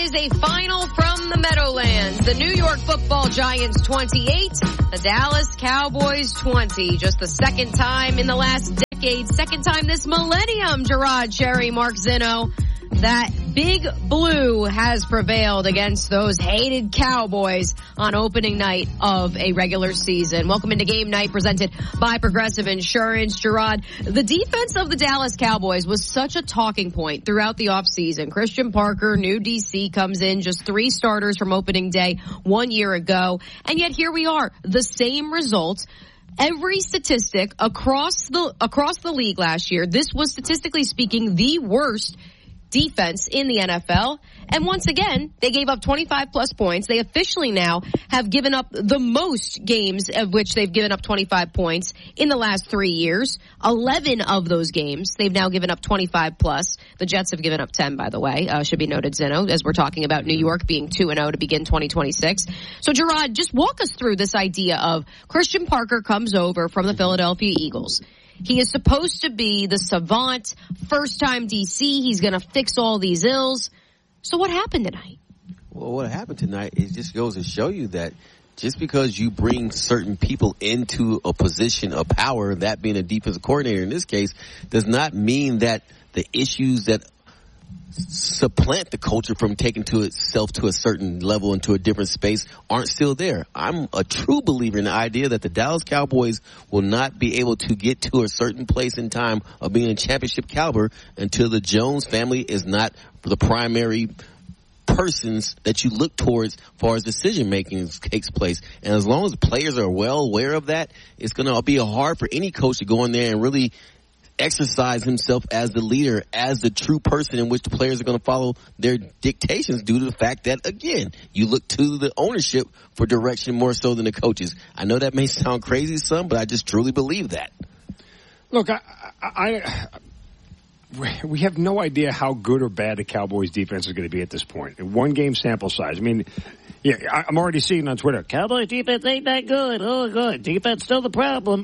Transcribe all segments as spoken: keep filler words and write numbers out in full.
is a final from the Meadowlands. The New York Football Giants twenty-eight, the Dallas Cowboys twenty. Just the second time in the last decade, second time this millennium, Gerard Cherry, Mark Zinno, that Big Blue has prevailed against those hated Cowboys on opening night of a regular season. Welcome into Game Night, presented by Progressive Insurance. Gerard, the defense of the Dallas Cowboys was such a talking point throughout the offseason. Christian Parker, new D C, comes in, just three starters from opening day one year ago. And yet here we are, the same results. Every statistic across the across the league last year, this was statistically speaking the worst defense in the N F L. And once again, they gave up twenty-five plus points. They officially now have given up the most games of which they've given up twenty-five points in the last three years. eleven of those games, they've now given up twenty-five plus. The Jets have given up ten, by the way. Uh, should be noted, Zinno, as we're talking about New York being two and oh to begin twenty twenty-six. So, Gerard, just walk us through this idea of Christian Parker comes over from the Philadelphia Eagles. He is supposed to be the savant, first-time D C. He's going to fix all these ills. So what happened tonight? Well, what happened tonight, it just goes to show you that just because you bring certain people into a position of power, that being a defensive coordinator in this case, does not mean that the issues that supplant the culture from taking to itself to a certain level into a different space aren't still there. I'm a true believer in the idea that the Dallas Cowboys will not be able to get to a certain place in time of being a championship caliber until the Jones family is not the primary persons that you look towards as far as decision making takes place. And as long as players are well aware of that, it's going to be hard for any coach to go in there and really exercise himself as the leader, as the true person in which the players are going to follow their dictations due to the fact that, again, you look to the ownership for direction more so than the coaches. I know that may sound crazy to some, but I just truly believe that. Look, I, I, I we have no idea how good or bad the Cowboys defense is going to be at this point. One game sample size. I mean, yeah, I'm already seeing on Twitter, Cowboys defense ain't that good. Oh, good. Defense still the problem.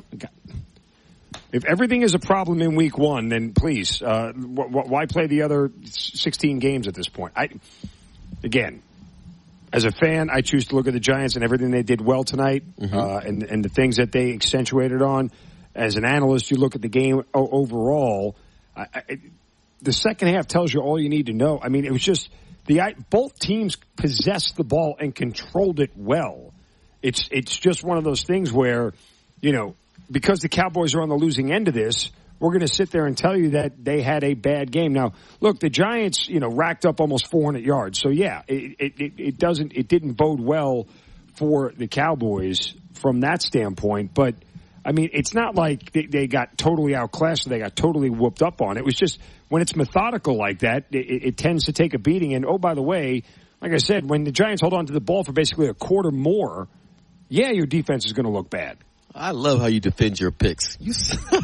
If everything is a problem in week one, then please, uh, wh- wh- why play the other sixteen games at this point? I, again, as a fan, I choose to look at the Giants and everything they did well tonight, mm-hmm. uh, and, and the things that they accentuated on. As an analyst, you look at the game o- overall. I, I, the second half tells you all you need to know. I mean, it was just the I, both teams possessed the ball and controlled it well. It's it's just one of those things where, you know, because the Cowboys are on the losing end of this, we're going to sit there and tell you that they had a bad game. Now, look, the Giants, you know, racked up almost four hundred yards. So, yeah, it, it, it doesn't, it didn't bode well for the Cowboys from that standpoint. But, I mean, it's not like they, they got totally outclassed or they got totally whooped up on. It was just when it's methodical like that, it, it tends to take a beating. And, oh, by the way, like I said, when the Giants hold on to the ball for basically a quarter more, yeah, your defense is going to look bad. I love how you defend your picks. You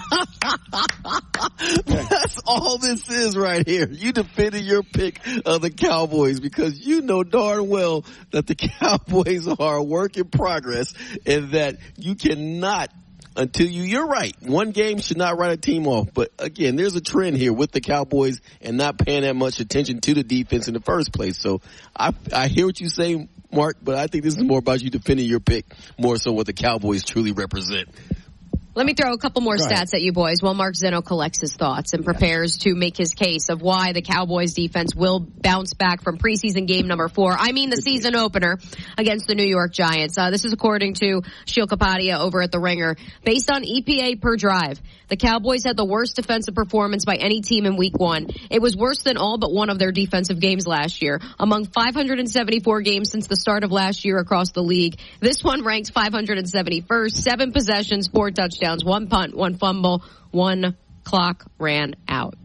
That's all this is right here. You defended your pick of the Cowboys because you know darn well that the Cowboys are a work in progress and that you cannot until you, you're right. One game should not write a team off. But again, there's a trend here with the Cowboys and not paying that much attention to the defense in the first place. So I, I hear what you say, Mark, but I think this is more about you defending your pick more so what the Cowboys truly represent. Let me throw a couple more Go stats ahead. at you boys while Mark Zinno collects his thoughts and prepares to make his case of why the Cowboys defense will bounce back from preseason game number four. I mean the season opener against the New York Giants. Uh, this is according to Sheil Kapadia over at The Ringer. Based on E P A per drive, the Cowboys had the worst defensive performance by any team in week one. It was worse than all but one of their defensive games last year. Among five hundred seventy-four games since the start of last year across the league, this one ranks five hundred seventy-first. Seven possessions, four touchdowns. One punt, one fumble, one clock ran out.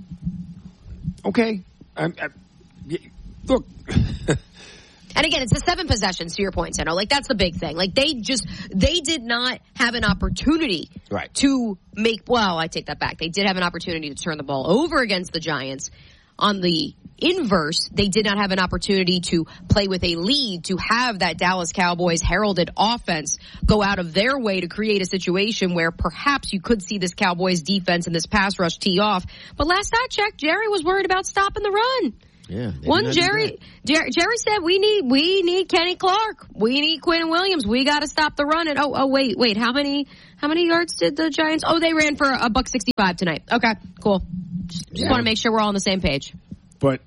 Okay. I'm, I'm, look. And again, it's the seven possessions, to your point, Sano. Like, that's the big thing. Like, they just, they did not have an opportunity right. to make, well, I take that back. They did have an opportunity to turn the ball over against the Giants. On the inverse, they did not have an opportunity to play with a lead, to have that Dallas Cowboys heralded offense go out of their way to create a situation where perhaps you could see this Cowboys defense and this pass rush tee off. But last I checked, Jerry was worried about stopping the run. Yeah. One Jerry, Jerry Jerry said we need we need Kenny Clark. We need Quinn Williams. We got to stop the run. And oh oh wait wait how many how many yards did the Giants? Oh, they ran for a buck sixty five tonight. Okay, cool. Just, just yeah. want to make sure we're all on the same page. But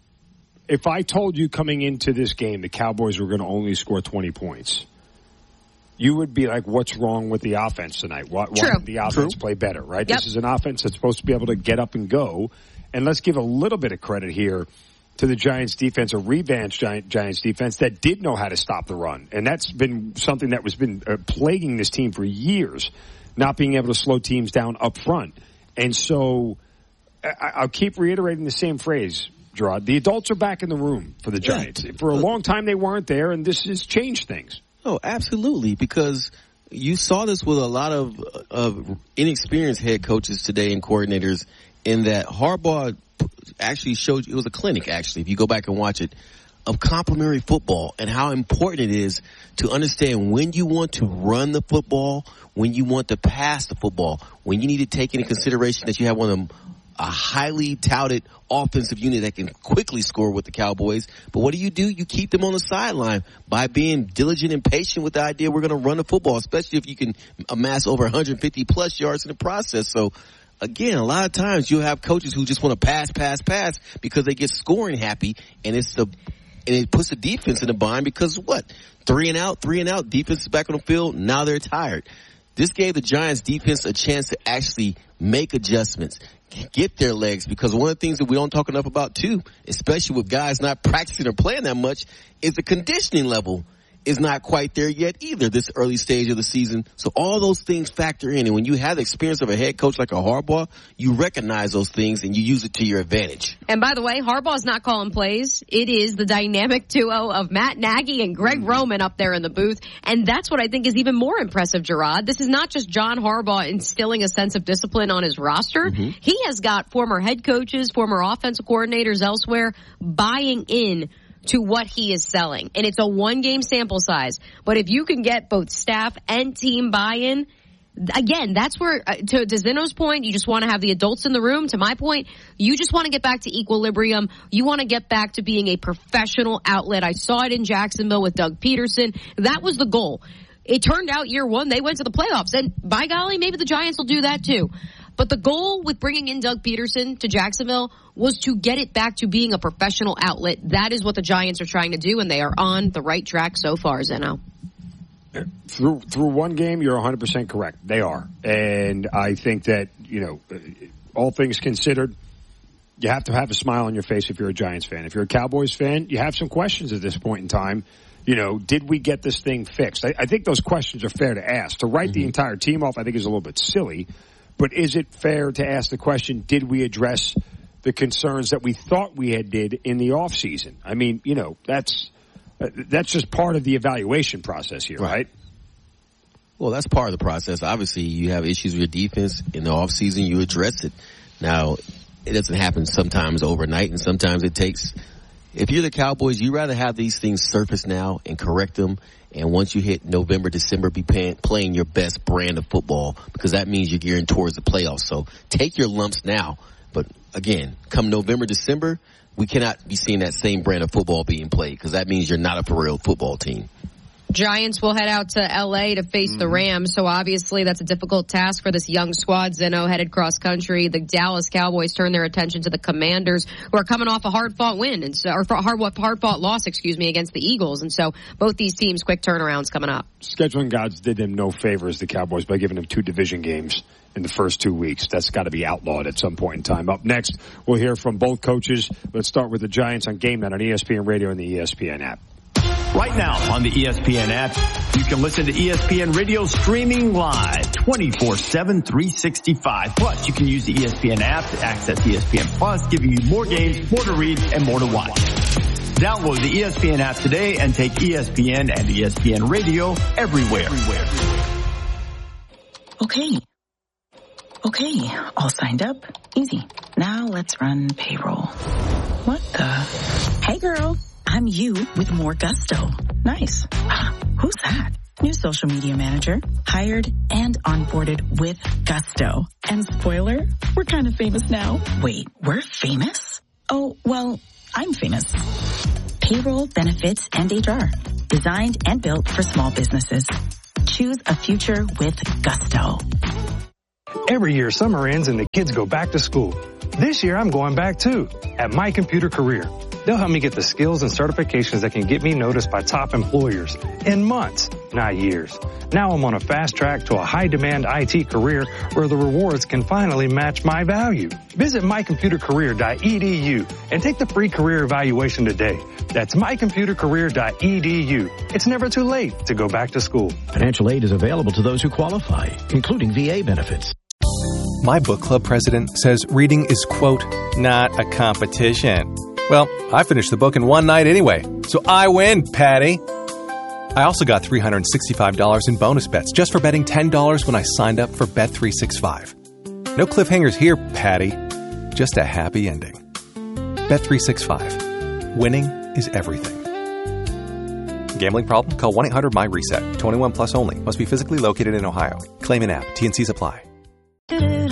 if I told you coming into this game the Cowboys were going to only score twenty points, you would be like, what's wrong with the offense tonight? Why, why didn't the offense True. play better, right? Yep. This is an offense that's supposed to be able to get up and go. And let's give a little bit of credit here to the Giants defense, a revamped Giant, Giants defense that did know how to stop the run. And that's been something that was been uh, plaguing this team for years, not being able to slow teams down up front. And so I, I'll keep reiterating the same phrase, Gerard. The adults are back in the room for the Giants. Yeah. For a long time they weren't there, and this has changed things. Oh, absolutely, because you saw this with a lot of, of inexperienced head coaches today and coordinators, in that Harbaugh actually showed you, it was a clinic actually, if you go back and watch it, of complementary football and how important it is to understand when you want to run the football, when you want to pass the football, when you need to take into consideration that you have one of them, a highly touted offensive unit that can quickly score with the Cowboys. But what do you do? You keep them on the sideline by being diligent and patient with the idea we're going to run the football, especially if you can amass over one hundred fifty plus yards in the process. So again, a lot of times you'll have coaches who just want to pass, pass, pass because they get scoring happy, and it's the and it puts the defense in a bind because what? Three and out, three and out, defense is back on the field, now they're tired. This gave the Giants defense a chance to actually make adjustments, get their legs, because one of the things that we don't talk enough about too, especially with guys not practicing or playing that much, is the conditioning level is not quite there yet either this early stage of the season. So all those things factor in. And when you have the experience of a head coach like a Harbaugh, you recognize those things and you use it to your advantage. And by the way, Harbaugh's not calling plays. It is the dynamic duo of Matt Nagy and Greg mm-hmm. Roman up there in the booth. And that's what I think is even more impressive, Gerard. This is not just John Harbaugh instilling a sense of discipline on his roster. Mm-hmm. He has got former head coaches, former offensive coordinators elsewhere buying in to what he is selling. And it's a one-game sample size. But if you can get both staff and team buy-in, again, that's where, uh, to, to Zeno's point, you just want to have the adults in the room. To my point, you just want to get back to equilibrium. You want to get back to being a professional outlet. I saw it in Jacksonville with Doug Peterson. That was the goal. It turned out year one, they went to the playoffs. And by golly, maybe the Giants will do that too. But the goal with bringing in Doug Peterson to Jacksonville was to get it back to being a professional outlet. That is what the Giants are trying to do, and they are on the right track so far, Zeno. Through through one game, you're one hundred percent correct. They are. And I think that, you know, all things considered, you have to have a smile on your face if you're a Giants fan. If you're a Cowboys fan, you have some questions at this point in time. You know, did we get this thing fixed? I, I think those questions are fair to ask. To write mm-hmm. the entire team off, I think, is a little bit silly. But is it fair to ask the question, did we address the concerns that we thought we had did in the offseason? I mean, you know, that's uh, that's just part of the evaluation process here, right. right? Well, that's part of the process. Obviously, you have issues with your defense in the offseason, you address it. Now, it doesn't happen sometimes overnight, and sometimes it takes – if you're the Cowboys, you'd rather have these things surface now and correct them. And once you hit November, December, be pay- playing your best brand of football, because that means you're gearing towards the playoffs. So take your lumps now. But again, come November, December, we cannot be seeing that same brand of football being played, because that means you're not a for real football team. Giants will head out to L A to face mm-hmm. the Rams, so obviously that's a difficult task for this young squad. Zeno headed cross country. The Dallas Cowboys turn their attention to the Commanders, who are coming off a hard-fought win, and so, or hard, hard-fought loss, excuse me, against the Eagles. And so both these teams, quick turnarounds coming up. Scheduling gods did them no favors, the Cowboys, by giving them two division games in the first two weeks. That's got to be outlawed at some point in time. Up next, we'll hear from both coaches. Let's start with the Giants on Game Night on E S P N Radio and the E S P N app. Right now on the E S P N app, you can listen to E S P N Radio streaming live twenty-four seven, three sixty-five. Plus, you can use the E S P N app to access E S P N Plus, giving you more games, more to read, and more to watch. Download the E S P N app today and take E S P N and E S P N Radio everywhere. everywhere. Okay. Okay, all signed up. Easy. Now let's run payroll. What the? Hey, girl. I'm you with more gusto. Nice. Who's that? New social media manager. Hired and onboarded with gusto. And spoiler, we're kind of famous now. Wait, we're famous? Oh, well, I'm famous. Payroll, benefits, and H R. Designed and built for small businesses. Choose a future with Gusto. Every year, summer ends and the kids go back to school. This year, I'm going back too, at My Computer Career. They'll help me get the skills and certifications that can get me noticed by top employers in months, not years. Now I'm on a fast track to a high-demand I T career where the rewards can finally match my value. Visit my computer career dot e d u and take the free career evaluation today. That's my computer career dot e d u. It's never too late to go back to school. Financial aid is available to those who qualify, including V A benefits. My book club president says reading is, quote, not a competition. Well, I finished the book in one night anyway, so I win, Patty. I also got three hundred sixty-five dollars in bonus bets just for betting ten dollars when I signed up for Bet three sixty-five. No cliffhangers here, Patty. Just a happy ending. Bet three sixty-five. Winning is everything. Gambling problem? Call one eight hundred my reset. twenty-one plus only. Must be physically located in Ohio. Claim an app. T and C's apply.